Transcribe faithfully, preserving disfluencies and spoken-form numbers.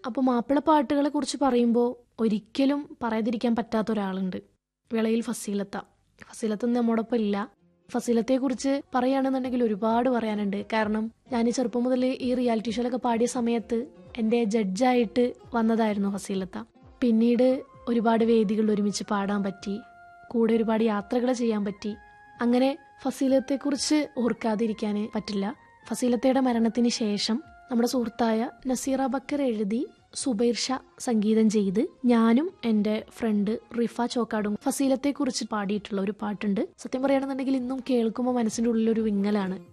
അപ്പോൾ മാപ്പിളപ്പാട്ടുകളെ കുറിച്ച് പറയുമ്പോൾ ഒരിക്കലും പറയാതിരിക്കാൻ പറ്റാത്ത ഒരാളുണ്ട്, വിളയിൽ ഫസീലത്ത. ഫസീലത്ത് നമ്മോടൊപ്പം ഇല്ല. ഫസീലത്തെക്കുറിച്ച് പറയുകയാണെന്നുണ്ടെങ്കിൽ ഒരുപാട് പറയാനുണ്ട്. കാരണം ഞാൻ ഈ ചെറുപ്പം മുതൽ ഈ റിയാലിറ്റി ഷോയിലൊക്കെ പാടിയ സമയത്ത് എൻ്റെ ജഡ്ജായിട്ട് വന്നതായിരുന്നു ഫസീലത്ത. പിന്നീട് ഒരുപാട് വേദികളിൽ ഒരുമിച്ച് പാടാൻ പറ്റി, കൂടെ ഒരുപാട് യാത്രകൾ ചെയ്യാൻ പറ്റി. അങ്ങനെ ഫസീലത്തെക്കുറിച്ച് ഓർക്കാതിരിക്കാൻ പറ്റില്ല. ഫസീലത്തയുടെ മരണത്തിന് ശേഷം നമ്മുടെ സുഹൃത്തായ നസീറ ബക്കർ എഴുതി സുബൈർ ഷാ സംഗീതം ചെയ്ത് ഞാനും എൻ്റെ ഫ്രണ്ട് റിഫ ചോക്കാടും ഫസീലത്തെക്കുറിച്ച് പാടിയിട്ടുള്ള ഒരു പാട്ടുണ്ട്. സത്യം പറയുകയാണെന്നുണ്ടെങ്കിൽ ഇന്നും കേൾക്കുമ്പോൾ മനസ്സിൻ്റെ ഉള്ളിലൊരു വിങ്ങലാണ്.